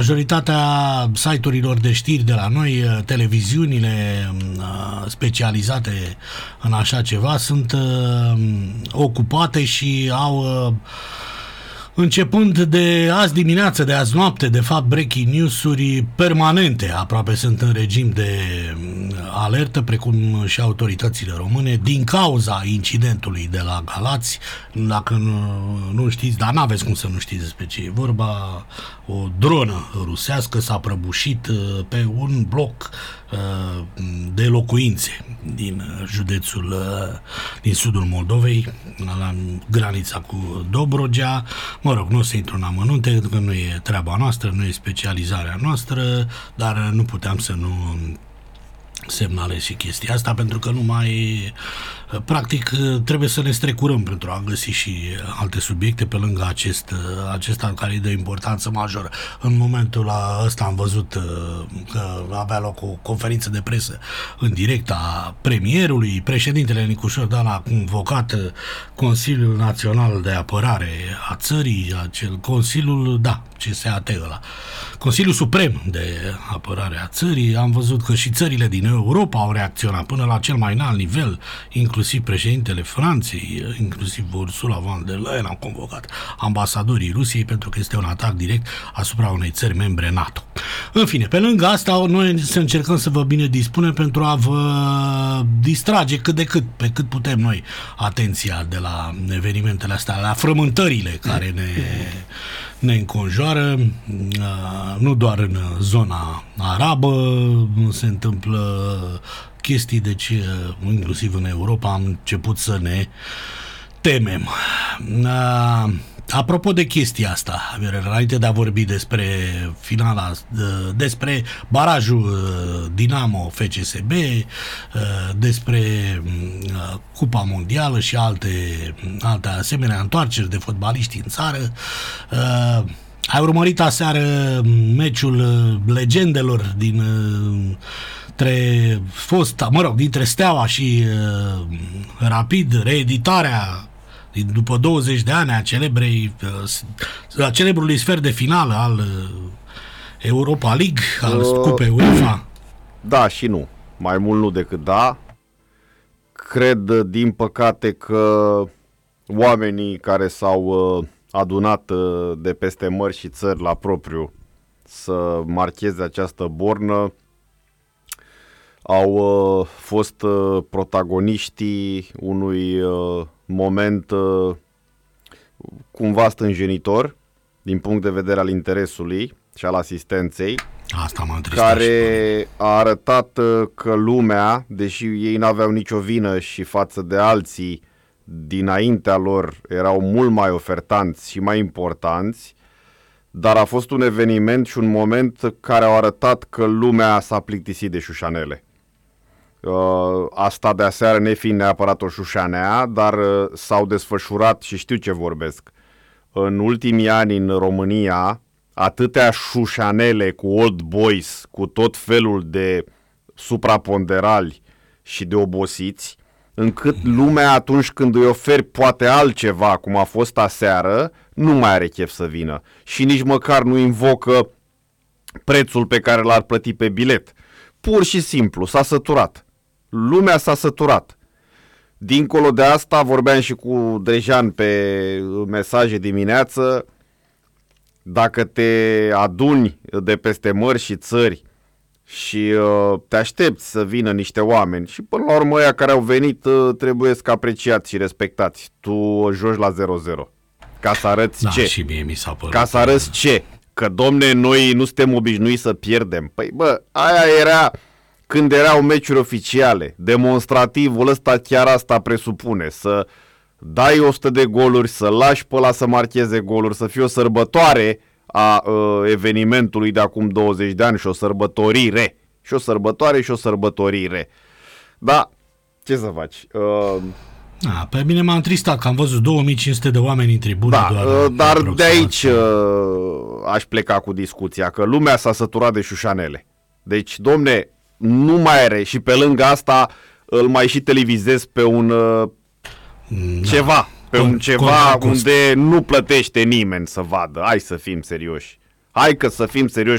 majoritatea site-urilor de știri de la noi, televiziunile specializate în așa ceva, sunt ocupate și au... Începând de azi dimineață, de azi noapte, de fapt, breaking news-uri permanente aproape sunt în regim de alertă, precum și autoritățile române, din cauza incidentului de la Galați. Dacă nu știți, dar n-aveți cum să nu știți despre ce e vorba, o dronă rusească s-a prăbușit pe un bloc de locuințe din județul, din sudul Moldovei, la granița cu Dobrogea. Mă rog, nu o să intru în amănunte, pentru că nu e treaba noastră, nu e specializarea noastră, dar nu puteam să nu semnalez și chestia asta, pentru că nu mai... Practic, trebuie să ne strecurăm pentru a găsi și alte subiecte pe lângă acesta care e de importanță majoră. În momentul ăsta am văzut că avea loc o conferință de presă în direct a premierului. Președintele Nicușor Dan a convocat Consiliul Național de Apărare a țării, acel Consiliul, CSAT ăla, Consiliul Suprem de Apărare a țării. Am văzut că și țările din Europa au reacționat până la cel mai înalt nivel, inclusiv președintele Franței, inclusiv Ursula von der Leyen, au convocat ambasadorii Rusiei pentru că este un atac direct asupra unei țări membre NATO. În fine, pe lângă asta, noi să încercăm să vă bine dispunem pentru a vă distrage cât de cât, pe cât putem noi, atenția de la evenimentele astea, la frământările care ne înconjoară, nu doar în zona arabă se întâmplă chestii, deci inclusiv în Europa am început să ne temem. Apropo de chestia asta, înainte de a vorbi despre finala, despre barajul Dinamo FCSB, despre Cupa Mondială și alte asemenea întoarceri de fotbaliști în țară, ai urmărit aseară meciul legendelor dintre Steaua și Rapid, reeditarea după 20 de ani a celebrului sfert de finală al Europa League, al Cupei UEFA? Da și nu. Mai mult nu decât da. Cred, din păcate, că oamenii care s-au adunat de peste mări și țări la propriu să marcheze această bornă au fost protagoniștii unui moment cumva stânjenitor din punct de vedere al interesului și al asistenței. Asta m-a întristat, care a arătat că lumea, deși ei n-aveau nicio vină și față de alții dinaintea lor erau mult mai ofertanți și mai importanți, dar a fost un eveniment și un moment care au arătat că lumea s-a plictisit de șușanele. Asta de aseară nefiind neapărat o șușanea, dar s-au desfășurat și știu ce vorbesc. În ultimii ani în România, atâtea șușanele cu old boys, cu tot felul de supraponderali și de obosiți, încât lumea atunci când îi oferi poate altceva, cum a fost aseară, nu mai are chef să vină. Și nici măcar nu invocă prețul pe care l-ar plăti pe bilet. Pur și simplu, s-a săturat. Lumea s-a săturat. Dincolo de asta, vorbeam și cu Drejan pe mesaje dimineață, dacă te aduni de peste mări și țări și te aștepți să vină niște oameni și până la urmă ăia care au venit trebuie să apreciați și respectați. Tu joci la 0-0. Ca să arăți ce? Și mie mi s-a părut. Ca să arăți ce? Că, domne, noi nu suntem obișnuiți să pierdem. Păi, aia era când erau meciuri oficiale. Demonstrativul ăsta chiar asta presupune. Să dai 100 de goluri, să lași pe ăla să marcheze goluri, să fie o sărbătoare a evenimentului de acum 20 de ani și o sărbătorire. Și o sărbătoare și o sărbătorire. Da, ce să faci? Pe mine m-a întristat că am văzut 2500 de oameni în tribună. Da, dar de aici aș pleca cu discuția, că lumea s-a săturat de șușanele. Deci, domne, nu mai are și pe lângă asta îl mai și televizez pe un ceva. Pe un ceva unde nu plătește nimeni să vadă. Hai să fim serioși. Hai că să fim serioși.